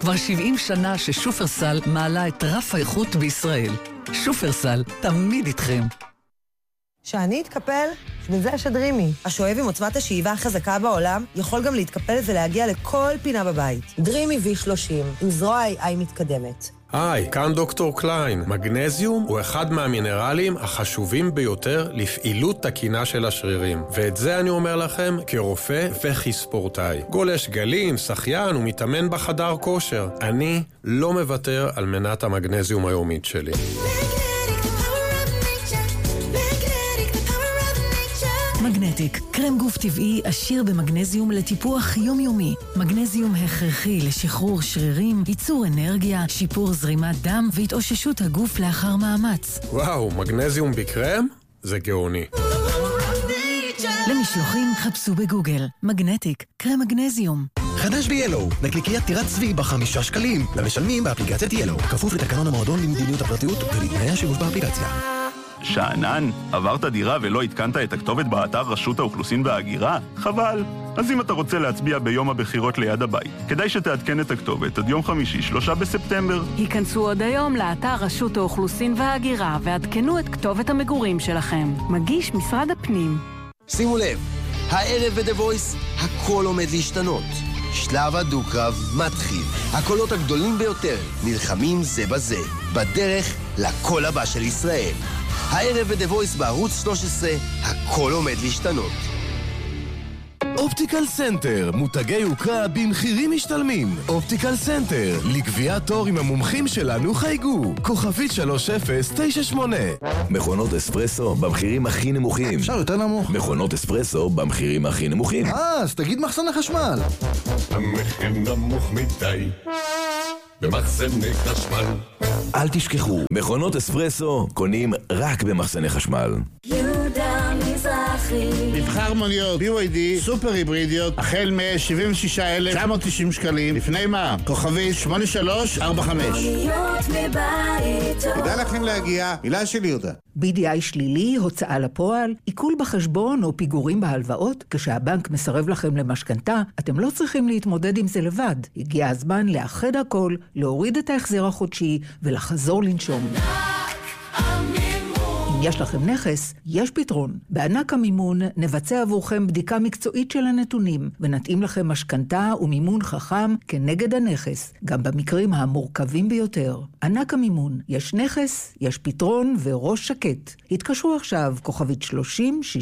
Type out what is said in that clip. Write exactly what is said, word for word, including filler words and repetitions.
כבר שבעים שנה ששופרסל מעלה את רף האיכות בישראל. שופרסל, תמיד איתכם. שאני אתקפל? בשביל זה יש דרימי. השואב עם עוצמת השאיבה החזקה בעולם יכול גם להתקפל ולהגיע לכל פינה בבית. דרימי וי שלושים, עם זרוע איי איי מתקדמת. היי, כאן דוקטור קליין. מגנזיום הוא אחד מהמינרלים החשובים ביותר לפעילות תקינה של השרירים. ואת זה אני אומר לכם כרופא וכספורטאי. גולש גלים, שחיין ומתאמן בחדר כושר. אני לא מוותר על מנת המגנזיום היומית שלי. מגנטיק, קרם גוף טבעי עשיר במגנזיום לטיפוח יומיומי. מגנזיום הכרחי לשחרור שרירים, ייצור אנרגיה, שיפור זרימת דם והתאוששות הגוף לאחר מאמץ. וואו, מגנזיום בקרם? זה גאוני. למשלוחים חפשו בגוגל. מגנטיק, קרם מגנזיום. חדש ב-ילו, נקניקיית טירת צבי בחמישה שקלים. למשלמים באפליקציית ילו. כפוף לתקנון המועדון למדיניות הפרטיות ולתנאי השימוש באפליקציה. שענן, עברת דירה ולא התקנת את הכתובת באתר רשות האוכלוסין וההגירה? חבל. אז אם אתה רוצה להצביע ביום הבחירות ליד הבית, כדאי שתעדכן את הכתובת עד יום חמישי, שלושה בספטמבר. היכנסו עוד היום לאתר רשות האוכלוסין וההגירה ועדכנו את כתובת המגורים שלכם. מגיש משרד הפנים. שימו לב, הערב ב-The Voice הכל עומד להשתנות. שלב הדו-קרב מתחיל. הקולות הגדולים ביותר נלחמים זה בזה, בדרך לקול הבא של ישראל. הערב ב-The Voice בערוץ שלוש עשרה, הכל עומד להשתנות. אופטיקל סנטר, מותגי יוקרה במחירים משתלמים. אופטיקל סנטר, לקביעת תור עם המומחים שלנו חייגו. כוכבית שלוש אפס תשע שמונה. מכונות אספרסו במחירים הכי נמוכים. אפשר יותר נמוך. מכונות אספרסו במחירים הכי נמוכים. אה, אז תגיד מחסני חשמל. המחיר נמוך מדי במחסני חשמל. אל תשכחו, מכונות אספרסו קונים רק במחסני חשמל. יהודה מזרחי. מבחר מוניות בי וואי די סופר היברידיות החל מ-שבעים ושישה אלף תשע מאות תשעים שקלים לפני מה? כוכבית שמונה שלוש ארבע חמש. מוניות מבית. כדאי לכם להגיע, מילה של יהודה. בי די איי שלילי, הוצאה לפועל, עיכול בחשבון או פיגורים בהלוואות, כשהבנק מסרב לכם למשכנתה, אתם לא צריכים להתמודד עם זה לבד. הגיע הזמן לאחד הכל, להוריד את ההחזר החודשי ולחזור לנשום. אם יש לכם נכס, יש פתרון. בענק המימון נבצע עבורכם בדיקה מקצועית של הנתונים, ונתאים לכם משכנתה ומימון חכם כנגד הנכס, גם במקרים המורכבים ביותר. ענק המימון, יש נכס, יש פתרון וראש שקט. התקשרו עכשיו, כוכבית שלושים